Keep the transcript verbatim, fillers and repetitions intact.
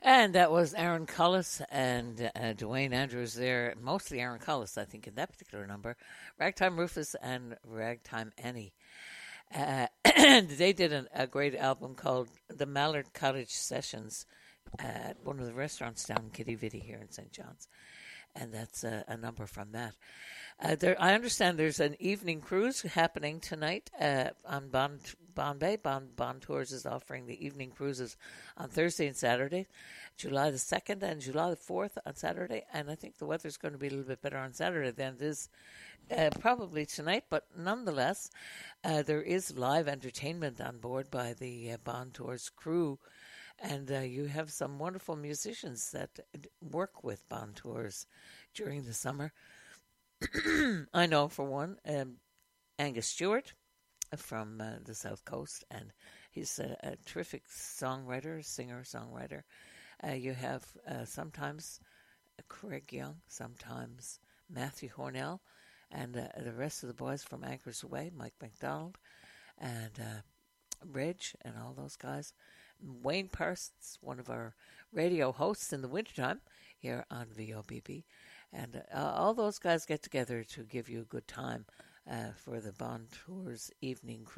And that was Aaron Cullis and uh, Dwayne Andrews there. Mostly Aaron Cullis, I think, in that particular number. Ragtime Rufus and Ragtime Annie. Uh, and they did an, a great album called The Mallard Cottage Sessions at one of the restaurants down in Kitty Vitty here in Saint John's. And that's a, a number from that. Uh, there, I understand there's an evening cruise happening tonight uh, on Bond, Bond Bay. Bond, Bond Tours is offering the evening cruises on Thursday and Saturday, July the second and July the fourth on Saturday. And I think the weather's going to be a little bit better on Saturday than it is uh, probably tonight. But nonetheless, uh, there is live entertainment on board by the uh, Bond Tours crew. And uh, you have some wonderful musicians that work with Bond Tours during the summer. I know, for one, um, Angus Stewart from uh, the South Coast, and he's a, a terrific songwriter, singer-songwriter. Uh, you have uh, sometimes Craig Young, sometimes Matthew Hornell, and uh, the rest of the boys from Anchors Away, Mike McDonald, and uh, Reg, and all those guys. Wayne Parsons, one of our radio hosts in the wintertime here on V O B B. And uh, all those guys get together to give you a good time uh, for the Bond Tours evening cruise.